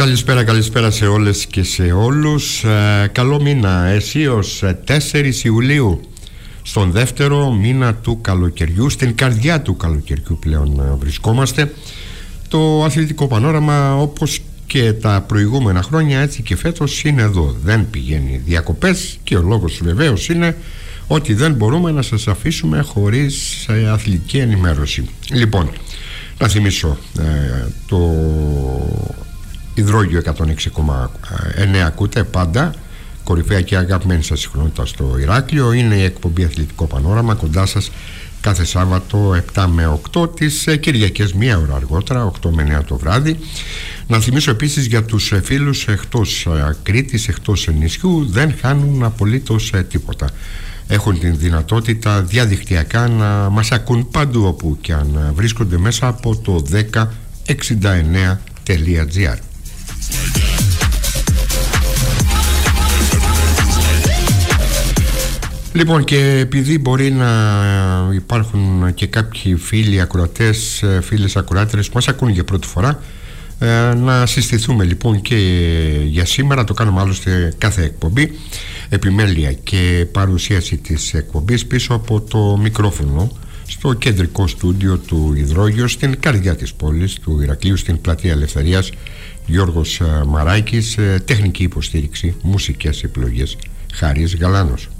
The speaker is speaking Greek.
Καλησπέρα σε όλες και σε όλους. Καλό μήνα, αισίως 4 Ιουλίου, στον δεύτερο μήνα του καλοκαιριού, στην καρδιά του καλοκαιριού πλέον βρισκόμαστε. Το αθλητικό πανόραμα, όπως και τα προηγούμενα χρόνια, έτσι και φέτος είναι εδώ. Δεν πηγαίνει διακοπές και ο λόγος βεβαίως είναι ότι δεν μπορούμε να σας αφήσουμε χωρίς αθλητική ενημέρωση. Λοιπόν, να θυμίσω το υδρόγειο 106,9 ακούτε πάντα, κορυφαία και αγαπημένη σας συχνότητα στο Ηράκλειο. Είναι η εκπομπή Αθλητικό Πανόραμα, κοντά σας κάθε Σάββατο 7 με 8, τις Κυριακές μία ώρα αργότερα, 8 με 9 το βράδυ. Να θυμίσω επίσης για τους φίλους εκτός Κρήτης, εκτός νησιού, δεν χάνουν απολύτως τίποτα. Έχουν την δυνατότητα διαδικτυακά να μας ακούν παντού όπου και αν βρίσκονται μέσα από το 1069.gr. Λοιπόν, και επειδή μπορεί να υπάρχουν και κάποιοι φίλοι ακροατές, φίλες ακροάτρες που μας ακούν για πρώτη φορά, να συστηθούμε λοιπόν και για σήμερα. Το κάνουμε άλλωστε κάθε εκπομπή. Επιμέλεια και παρουσίαση της εκπομπής πίσω από το μικρόφωνο στο κεντρικό στούντιο του Υδρόγειο, στην καρδιά της πόλης του Ηρακλείου, στην Πλατεία Ελευθερίας, Γιώργος Μαράκης. Τεχνική υποστήριξη, μουσικές επιλογές, Χάρης Γαλάνος.